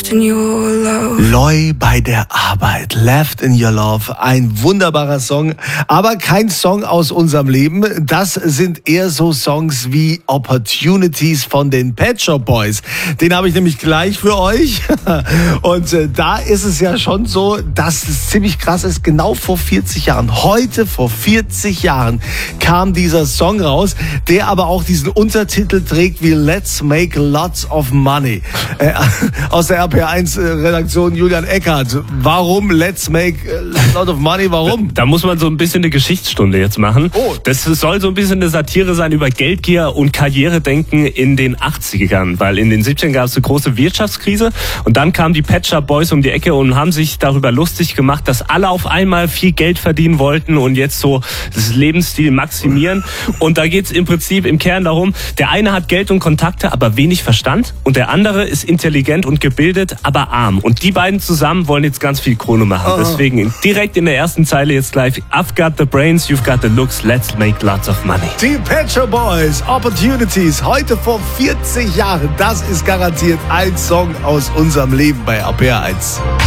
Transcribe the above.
Loy bei der Arbeit, Left in Your Love, ein wunderbarer Song, aber kein Song aus unserem Leben. Das sind eher so Songs wie Opportunities von den Pet Shop Boys. Den habe ich nämlich gleich für euch. Und da ist es ja schon so, dass es ziemlich krass ist. Genau vor 40 Jahren, heute vor 40 Jahren kam dieser Song raus, der aber auch diesen Untertitel trägt wie Let's Make Lots of Money. Aus der RPR1-Redaktion Julian Eckhardt. Warum Let's Make a Lot of Money? Warum? Da muss man so ein bisschen eine Geschichtsstunde jetzt machen. Oh. Das soll so ein bisschen eine Satire sein über Geldgier und Karrieredenken in den 80ern. Weil in den 70ern gab es eine große Wirtschaftskrise und dann kamen die Pet Shop Boys um die Ecke und haben sich darüber lustig gemacht, dass alle auf einmal viel Geld verdienen wollten und jetzt so das Lebensstil maximieren. Und da geht es im Prinzip im Kern darum, der eine hat Geld und Kontakte, aber wenig Verstand und der andere ist intelligent und gebildet, aber arm. Und die beiden zusammen wollen jetzt ganz viel Kohle machen. Deswegen direkt in der ersten Zeile jetzt gleich: I've got the brains, you've got the looks, let's make lots of money. Die Pet Shop Boys, Opportunities, heute vor 40 Jahren. Das ist garantiert ein Song aus unserem Leben bei RPR1.